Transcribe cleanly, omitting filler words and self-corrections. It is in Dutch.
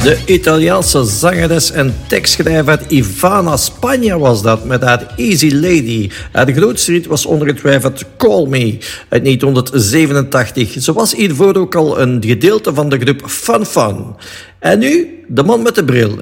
De Italiaanse zangeres en tekstschrijver Ivana Spagna was dat, met haar Easy Lady. Haar grootste hit was ongetwijfeld Call Me uit 1987. Ze was hiervoor ook al een gedeelte van de groep Fun Fun. En nu, de man met de bril.